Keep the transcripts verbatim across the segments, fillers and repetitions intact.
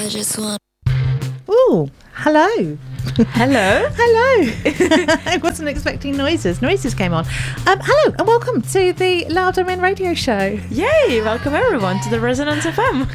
I just want. Ooh, hello. Hello. Hello. I wasn't expecting noises. Noises came on. Um, hello and welcome to the Louder Men radio show. Yay, welcome everyone to the Resonance F M.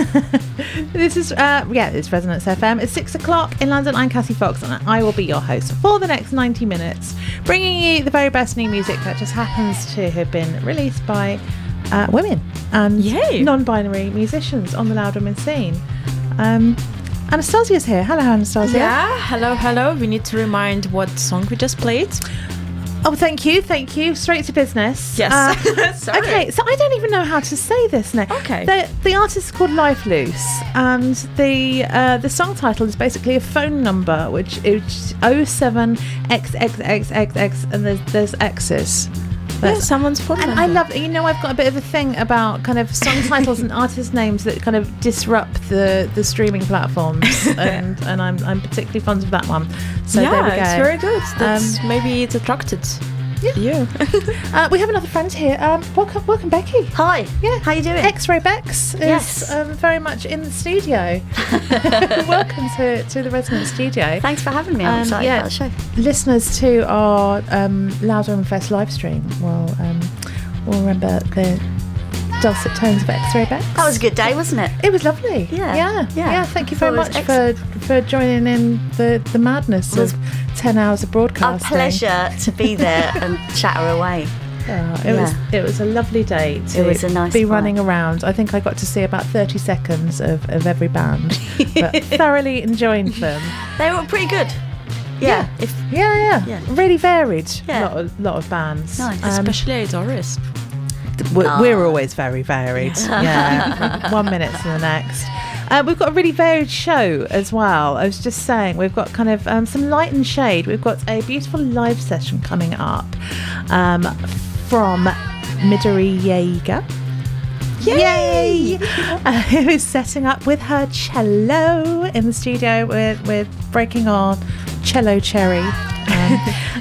This is, uh, yeah, it's Resonance F M. It's six o'clock in London. I'm Cassie Fox and I will be your host for the next ninety minutes, bringing you the very best new music that just happens to have been released by uh, women and Yay. non-binary musicians on the Louder Men scene. Um, Anastasia's here. Hello, Anastasia. Yeah, hello, hello. We need to remind what song we just played. Oh, thank you, thank you. Straight to business. Yes. Uh, Sorry. Okay, so I don't even know how to say this now. Okay. The, the artist is called Life Loose, and the uh, the song title is basically a phone number, which is oh seven X X X X X, and there's there's X's. Yeah, someone's phone And number. I love, you know, I've got a bit of a thing about kind of song titles and artist names that kind of disrupt the, the streaming platforms, and, and I'm I'm particularly fond of that one. So yeah, there we go. it's very good. That's Um, maybe it's attracted Yeah. you. Uh, we have another friend here. Um, welcome, welcome, Becky. Hi. Yeah, How you doing? X-Ray Bex is Yes. um, very much in the studio. Welcome to, to the Resonance Studio. Thanks for having me. I'm Um, excited yeah. about the show. Listeners to our um, Louder and Fest live stream will um, will remember the dulcet tones of X-Ray Bex. That was a good day, wasn't it? It was lovely. Yeah, yeah, yeah. yeah. Thank you I very thought it much was for for joining in the the madness It was of ten hours of A broadcasting. pleasure to be there and chatter away. Oh, it was Yeah. it was a lovely day to It was a nice be night. running around. I think I got to see about thirty seconds of, of every band, but thoroughly enjoying them. They were pretty good. Yeah. If Yeah, yeah, Yeah. really varied. Yeah. Lot of lot of bands. Nice. Um, Especially Doris. we're, Ah. we're always very varied. Yeah, from one minute to the next. Uh, we've got a really varied show as well. I was just saying, we've got kind of um, some light and shade. We've got a beautiful live session coming up um, from Midori Yeager. Yay! Uh, who is setting up with her cello in the studio. We're, we're breaking our cello cherry. Um,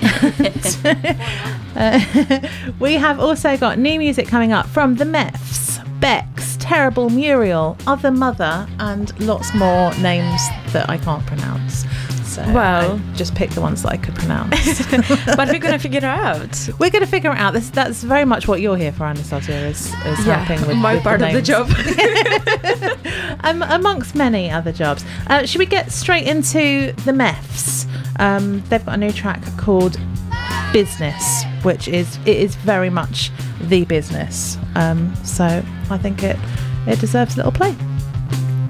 uh, we have also got new music coming up from the Meths, Bex, Terrible, Muriel, Other Mother, and lots more names that I can't pronounce. So Well. I just picked the ones that I could pronounce. But we're going to figure it out. We're going to figure it out. This, that's very much what you're here for, Anastasia, is, is Yeah, helping with, my with part the of the names. job. um, amongst many other jobs. Uh, should we get straight into the Meths? Um, they've got a new track called Business, which is it is very much the business. Um, so I think it it deserves a little play.